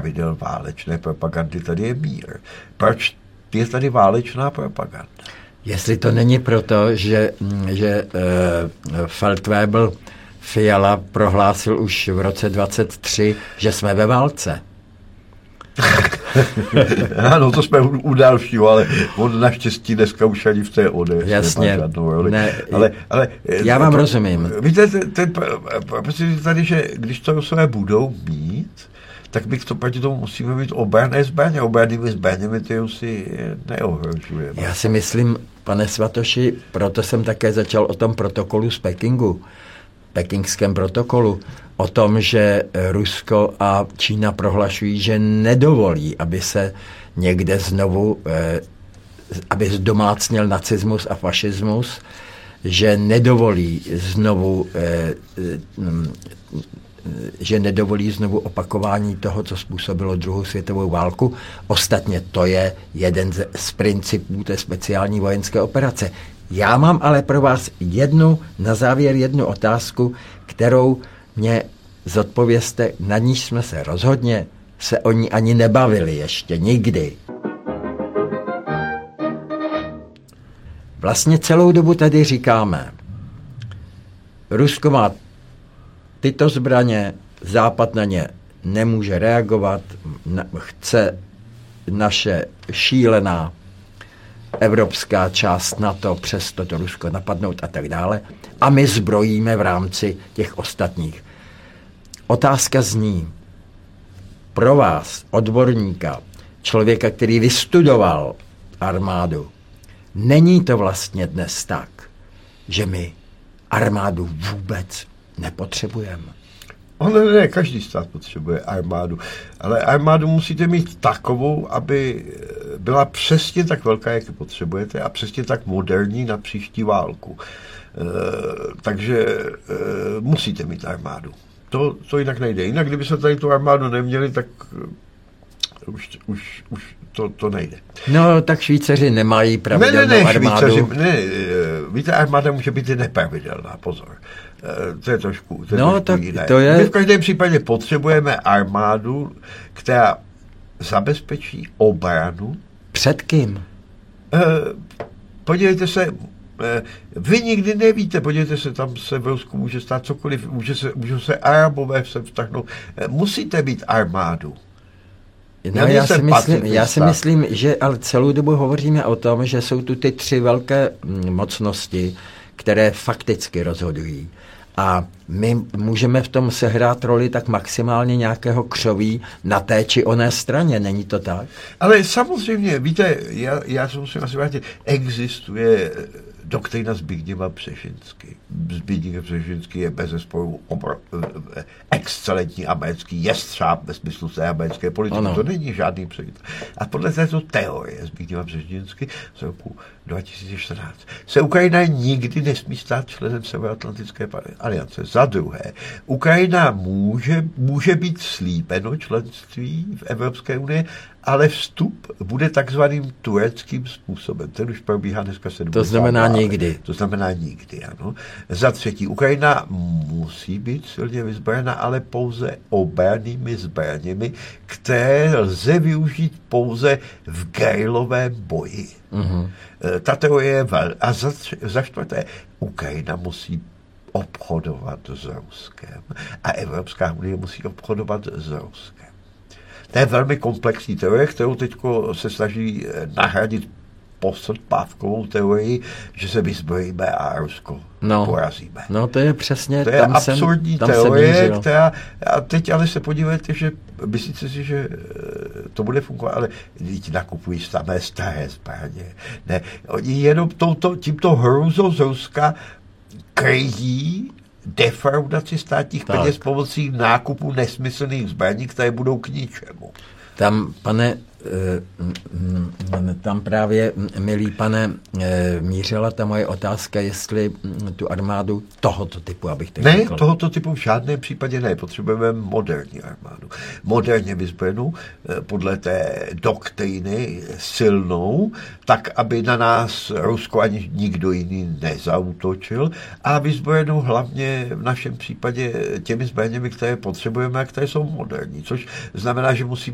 pravidel válečné propagandy, tady je mír. Proč je tady válečná propaganda? Jestli to není proto, že Feldwebel Fiala prohlásil už v roce 23, že jsme ve válce. Ano, to jsme u dalšího, ale on naštěstí dneska už ani v té ODS jasně, ne, ale já vám rozumím. Víte, prostě tady, že když to Rusové budou mít, tak bych to proti tomu musíme mít obranné zbraně. Obrannými zbraněmi ty Rusy neohrožujeme. Já si myslím, pane Svatoši, proto jsem také začal o tom protokolu z Pekingu, pekingském protokolu, o tom, že Rusko a Čína prohlašují, že nedovolí, aby se někde znovu, aby zdomácněl nacismus a fašismus, že nedovolí znovu opakování toho, co způsobilo druhou světovou válku. Ostatně to je jeden z principů té speciální vojenské operace. Já mám ale pro vás na závěr jednu otázku, kterou mě zodpovězte, na níž jsme se rozhodně se o ní ani nebavili ještě nikdy. Vlastně celou dobu tady říkáme, Rusko má tyto zbraně, Západ na ně nemůže reagovat, chce naše šílená evropská část NATO přes toto Rusko napadnout a tak dále. A my zbrojíme v rámci těch ostatních. Otázka zní, pro vás, odborníka, člověka, který vystudoval armádu, není to vlastně dnes tak, že my armádu vůbec nepotřebujeme? Ne, každý stát potřebuje armádu, ale armádu musíte mít takovou, aby byla přesně tak velká, jak ji potřebujete a přesně tak moderní na příští válku. Takže musíte mít armádu. To jinak nejde. Jinak, kdyby se tady tu armádu neměli, tak už to nejde. No, tak Švýcaři nemají pravidelnou armádu. Víte, armáda může být i nepravidelná, pozor. To je trošku jiné. To je... My v každém případě potřebujeme armádu, která zabezpečí obranu. Před kým? Podívejte se, vy nikdy nevíte, podívejte se, tam se v Rusku může stát cokoliv, můžou se Arabové se vtaknout. Musíte mít armádu. No, já si myslím, že ale celou dobu hovoříme o tom, že jsou tu ty tři velké mocnosti, které fakticky rozhodují. A my můžeme v tom sehrát roli tak maximálně nějakého křoví na té či oné straně, není to tak? Ale samozřejmě, víte, já se musím asi vrátit, existuje doktrína Zbigněva Břežinský. Zbigněv Břežinský je bezesporu excelentní americký jestřáb ve smyslu té americké politiky. Ano. To není žádný překlad. A podle této teorie Zbigněva Břežinský z roku 2014 se Ukrajina nikdy nesmí stát členem Severoatlantické aliance. Za druhé, Ukrajina může být slíbeno členství v Evropské unii, ale vstup bude takzvaným tureckým způsobem. Ten už probíhá dneska 70. To znamená nikdy. To znamená nikdy, ano. Za třetí, Ukrajina musí být silně vyzbrojena, ale pouze obrannými zbraněmi, které lze využít pouze v guerilovém boji. Mm-hmm. Ta teorie je a za čtvrté, Ukrajina musí obchodovat s Ruskem a Evropská unie musí obchodovat s Ruskem. To je velmi komplexní teorie, kterou teď se snaží nahradit postpávkovou teorii, že se vyzbrojíme a Rusko porazíme. No to je přesně... To je absurdní teorie, která... A teď ale se podívejte, že myslíte si, že to bude fungovat, ale lidi nakupují samé staré zbraně. Ne, oni jenom tímto hrůzou z Ruska kryjí defraudaci státních peněz pomocí nákupu nesmyslných zbraní, které budou k ničemu. Tam právě, milý pane, mířila ta moje otázka, jestli tu armádu tohoto typu, abych tak řekl. Ne, tohoto typu v žádném případě ne. Potřebujeme moderní armádu. Moderně vyzbrojenou, podle té doktríny silnou, tak, aby na nás Rusko ani nikdo jiný nezaútočil a vyzbrojenou hlavně v našem případě těmi zbraněmi, které potřebujeme a které jsou moderní, což znamená, že musí